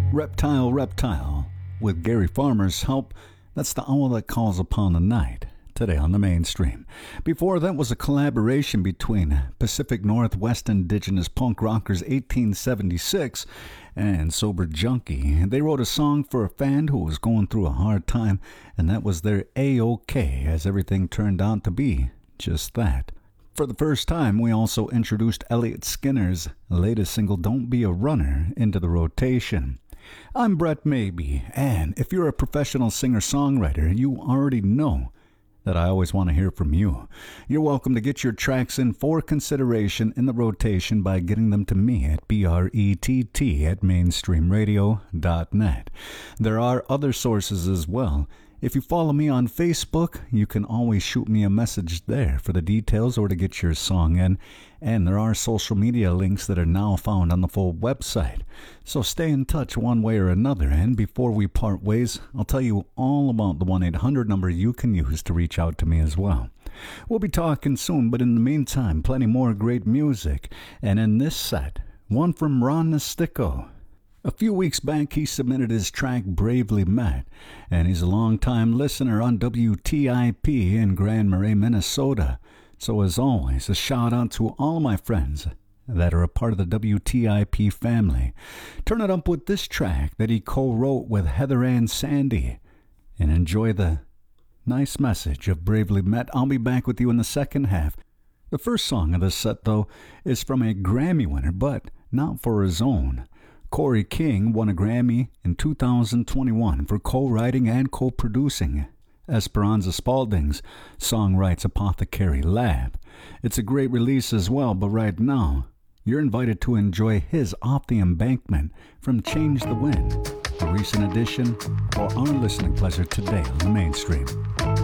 Reptile, Reptile, with Gary Farmer's help. That's the owl that calls upon the night, today on the mainstream. Before that was a collaboration between Pacific Northwest Indigenous punk rockers 1876 and Sober Junkie. They wrote a song for a fan who was going through a hard time, and that was their A-OK, as everything turned out to be just that. For the first time, we also introduced Elliot Skinner's latest single, Don't Be a Runner, into the rotation. I'm Brett Maybe, and if you're a professional singer-songwriter, you already know that I always want to hear from you. You're welcome to get your tracks in for consideration in the rotation by getting them to me at brett@mainstreamradio.net. There are other sources as well. If you follow me on Facebook, you can always shoot me a message there for the details or to get your song in. And there are social media links that are now found on the full website. So stay in touch one way or another. And before we part ways, I'll tell you all about the 1-800 number you can use to reach out to me as well. We'll be talking soon, but in the meantime, plenty more great music. And in this set, one from Ron Nastico. A few weeks back, he submitted his track Bravely Met, and he's a long-time listener on WTIP in Grand Marais, Minnesota. So as always, a shout-out to all my friends that are a part of the WTIP family. Turn it up with this track that he co-wrote with Heather Ann Sandy, and enjoy the nice message of Bravely Met. I'll be back with you in the second half. The first song of this set, though, is from a Grammy winner, but not for his own. Corey King won a Grammy in 2021 for co-writing and co-producing Esperanza Spalding's Songwrites Apothecary Lab. It's a great release as well, but right now, you're invited to enjoy his Off the Embankment from Change the Wind, a recent addition for our listening pleasure today on the mainstream.